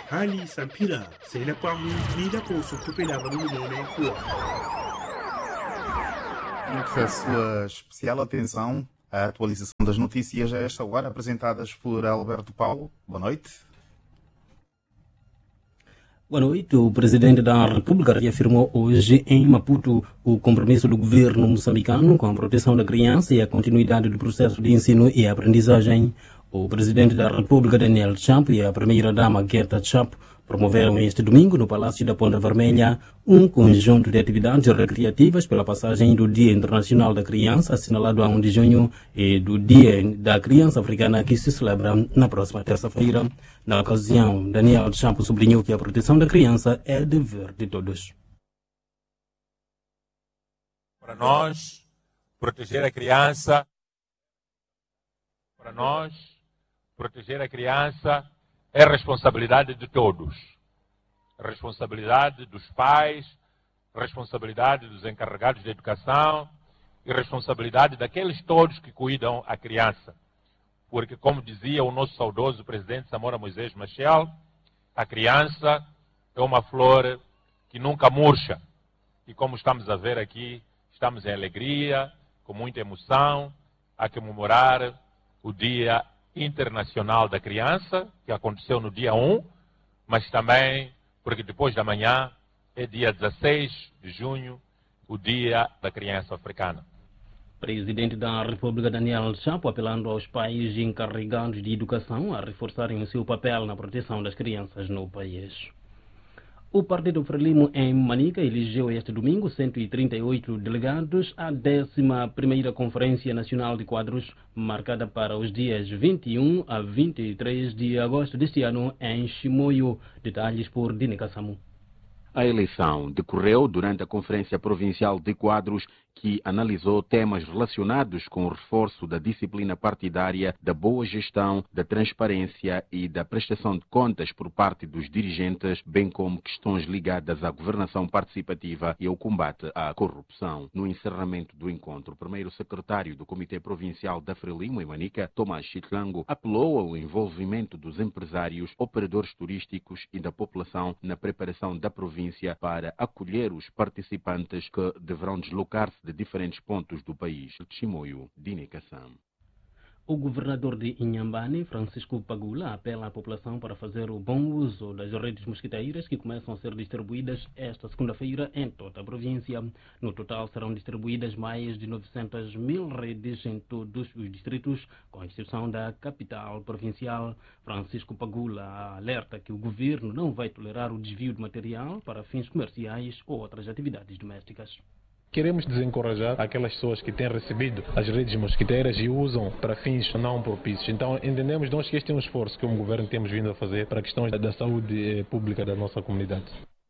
hali sampira sai la kwamu ni da ko su tupe la banu ne ko. A sua especial atenção à atualização das notícias a esta hora, apresentadas por Alberto Paulo. Boa noite. Boa noite. O presidente da República reafirmou hoje em Maputo o compromisso do governo moçambicano com a proteção da criança e a continuidade do processo de ensino e aprendizagem. O presidente da República, Daniel Chapo, e a primeira-dama, Gerta Chapo, promoveram este domingo no Palácio da Ponta Vermelha um conjunto de atividades recreativas pela passagem do Dia Internacional da Criança, assinalado a 1 de junho, e do Dia da Criança Africana, que se celebra na próxima terça-feira. Na ocasião, Daniel Chapo sublinhou que a proteção da criança é dever de todos. Para nós, proteger a criança, é responsabilidade de todos. Responsabilidade dos pais, responsabilidade dos encarregados de educação e responsabilidade daqueles todos que cuidam a criança. Porque, como dizia o nosso saudoso presidente Samora Moisés Machel, a criança é uma flor que nunca murcha. E como estamos a ver aqui, estamos em alegria, com muita emoção, a comemorar o Dia Internacional da Criança, que aconteceu no dia 1, mas também porque depois da manhã é dia 16 de junho, o Dia da Criança Africana. Presidente da República, Daniel Chapo, apelando aos pais encarregados de educação a reforçarem o seu papel na proteção das crianças no país. O Partido Frelimo em Manica elegeu este domingo 138 delegados à 11ª Conferência Nacional de Quadros, marcada para os dias 21 a 23 de agosto deste ano em Chimoio. Detalhes por Dine Kassamu. A eleição decorreu durante a Conferência Provincial de Quadros, que analisou temas relacionados com o reforço da disciplina partidária, da boa gestão, da transparência e da prestação de contas por parte dos dirigentes, bem como questões ligadas à governação participativa e ao combate à corrupção. No encerramento do encontro, o primeiro secretário do Comitê Provincial da Frelimo, em Manica, Tomás Chitlango, apelou ao envolvimento dos empresários, operadores turísticos e da população na preparação da província para acolher os participantes que deverão deslocar-se de diferentes pontos do país. Chimoio, Dine Kassam. O governador de Inhambane, Francisco Pagula, apela à população para fazer o bom uso das redes mosquiteiras que começam a ser distribuídas esta segunda-feira em toda a província. No total serão distribuídas mais de 900 mil redes em todos os distritos, com exceção da capital provincial. Francisco Pagula alerta que o governo não vai tolerar o desvio de material para fins comerciais ou outras atividades domésticas. Queremos desencorajar aquelas pessoas que têm recebido as redes mosquiteiras e usam para fins não propícios. Então, entendemos nós que este é um esforço que como governo temos vindo a fazer para questões da saúde pública da nossa comunidade.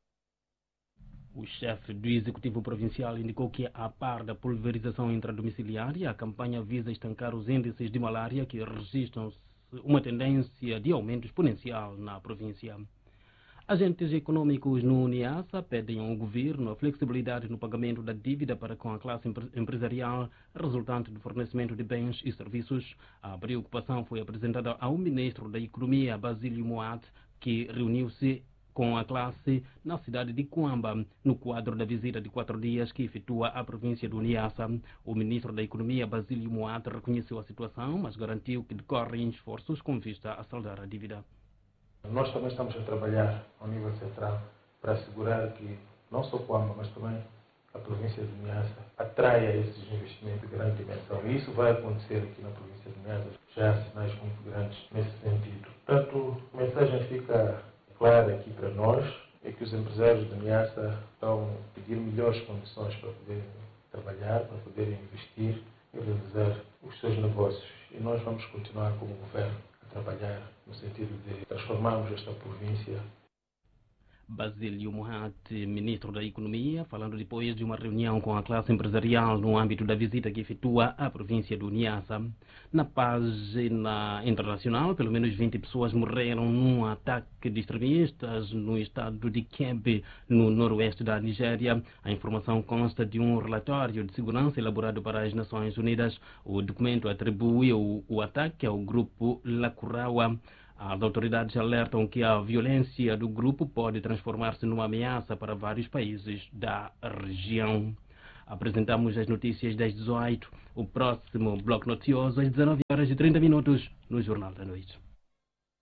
O chefe do Executivo Provincial indicou que, a par da pulverização intradomiciliária, a campanha visa estancar os índices de malária que registram uma tendência de aumento exponencial na província. Agentes econômicos no Niassa pedem ao governo a flexibilidade no pagamento da dívida para com a classe empresarial resultante do fornecimento de bens e serviços. A preocupação foi apresentada ao ministro da Economia, Basílio Moat, que reuniu-se com a classe na cidade de Cuamba, no quadro da visita de 4 dias que efetua a província do Niassa. O ministro da Economia, Basílio Moat, reconheceu a situação, mas garantiu que decorrem esforços com vista a saldar a dívida. Nós também estamos a trabalhar ao nível central para assegurar que não só Cuamba, mas também a província de Niassa atraia esses investimentos de grande dimensão. E isso vai acontecer aqui na província de Niassa. Já há sinais muito grandes nesse sentido. Portanto, a mensagem fica clara aqui para nós, é que os empresários de Niassa estão a pedir melhores condições para poderem trabalhar, para poderem investir e realizar os seus negócios. E nós vamos continuar como governo trabalhar no sentido de transformarmos esta província. Basílio Moat, ministro da Economia, falando depois de uma reunião com a classe empresarial no âmbito da visita que efetua à província do Niassa. Na página internacional, pelo menos 20 pessoas morreram num ataque de extremistas no estado de Kebbi, no noroeste da Nigéria. A informação consta de um relatório de segurança elaborado para as Nações Unidas. O documento atribui o ataque ao grupo Lakurawa. As autoridades alertam que a violência do grupo pode transformar-se numa ameaça para vários países da região. Apresentamos as notícias das 18. O próximo bloco noticioso às 19h30 no Jornal da Noite.